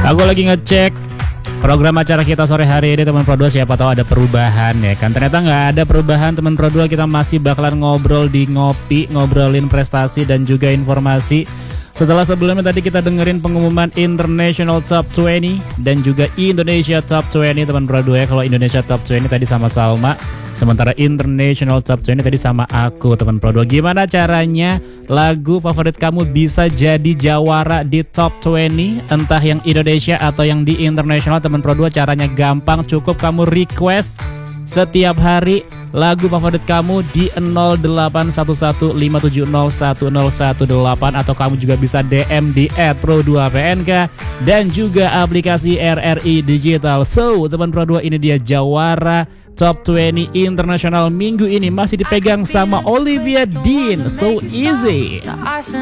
Aku lagi ngecek program acara kita sore hari ini teman Pro 2, siapa tahu ada perubahan ya kan. Ternyata nggak ada perubahan teman Pro 2, kita masih bakalan ngobrol di Ngopi, ngobrolin prestasi dan juga informasi. Setelah sebelumnya tadi kita dengerin pengumuman International Top 20 dan juga Indonesia Top 20 teman Pro 2 ya. Kalau Indonesia Top 20 tadi sama Salma, sementara International Top 20 tadi sama aku teman Pro 2. Gimana caranya lagu favorit kamu bisa jadi jawara di Top 20, entah yang Indonesia atau yang di International teman Pro 2? Caranya gampang, cukup kamu request setiap hari lagu favorit kamu di 081157010118, atau kamu juga bisa DM di @pro2pnk dan juga aplikasi RRI Digital. So, teman Pro 2, ini dia jawara Top 20 Internasional minggu ini masih dipegang sama Olivia Dean. So easy.